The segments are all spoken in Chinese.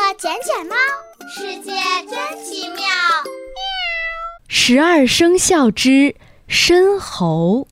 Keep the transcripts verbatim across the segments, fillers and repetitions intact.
捡捡猫，世界真奇妙。 十二生肖之申猴。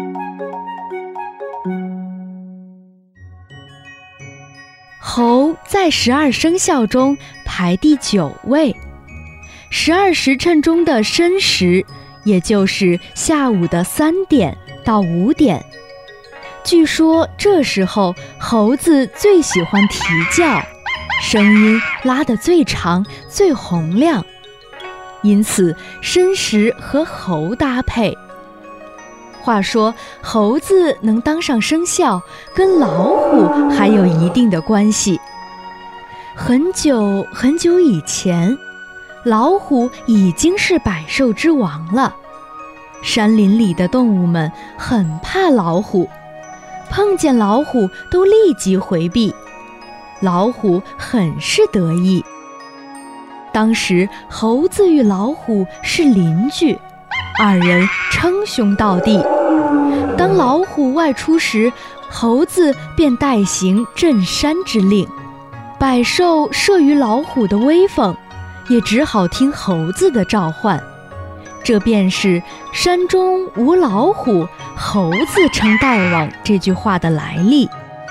猴在十二生肖中排第九位。十二时辰中的申时，也就是下午的三点到五点。据说这时候猴子最喜欢啼叫，声音拉得最长最洪亮，因此申时和猴搭配。话说猴子能当上生肖，跟老虎还有一定的关系。很久很久以前，老虎已经是百兽之王了。山林里的动物们很怕老虎，碰见老虎都立即回避，老虎很是得意。当时猴子与老虎是邻居，二人称兄道弟。当老虎外出时，猴子便代行镇山之令。百兽慑于老虎的威风，也只好听猴子的召唤。这便是山中无老虎，猴子称大王这句话的来历。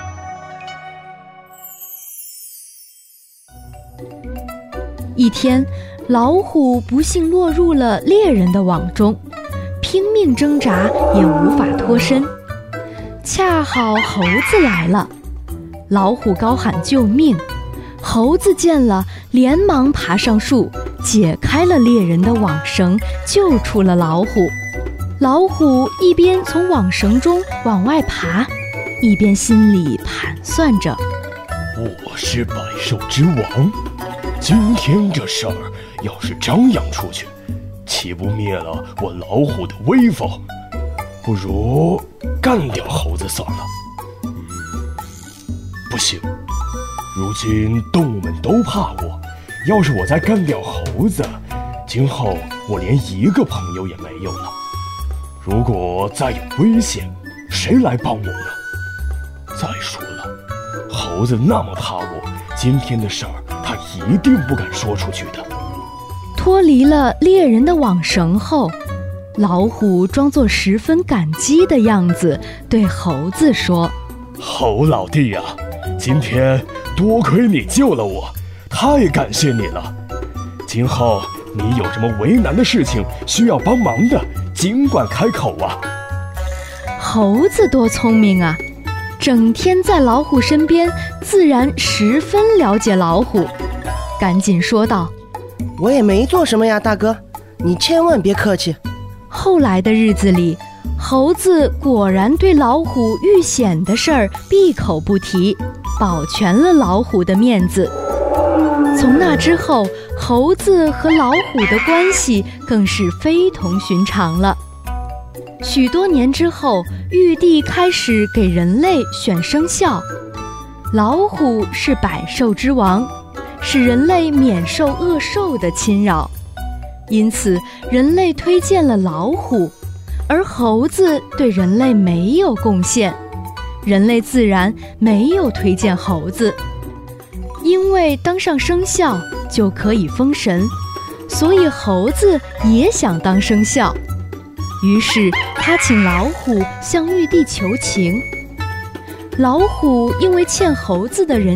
一天，老虎不幸落入了猎人的网中，拼命挣扎也无法脱身。恰好猴子来了，老虎高喊救命，猴子见了连忙爬上树，解开了猎人的网绳，救出了老虎。老虎一边从网绳中往外爬，一边心里盘算着： 我是百兽之王，今天这事儿要是张扬出去，岂不灭了我老虎的威风？不如干掉猴子算了。嗯，不行，如今动物们都怕我，要是我再干掉猴子，今后我连一个朋友也没有了。如果再有危险，谁来帮我呢？再说了，猴子那么怕我，今天的事儿他一定不敢说出去的。 脱离了猎人的网绳后，老虎装作十分感激的样子，对猴子说： 猴老弟呀，今天多亏你救了我，太感谢你了。今后你有什么为难的事情需要帮忙的，尽管开口啊。 猴子多聪明啊，整天在老虎身边，自然十分了解老虎，赶紧说道： 我也没做什么呀，大哥，你千万别客气。 后来的日子里，猴子果然对老虎遇险的事儿闭口不提，保全了老虎的面子。从那之后，猴子和老虎的关系更是非同寻常了。许多年之后，玉帝开始给人类选生肖，老虎是百兽之王，使人类免受恶兽的侵扰，因此人类推荐了老虎，而猴子对人类没有贡献，人类自然没有推荐猴子。因为当上生肖就可以封神，所以猴子也想当生肖，于是他请老虎向玉帝求情。老虎因为欠猴子的人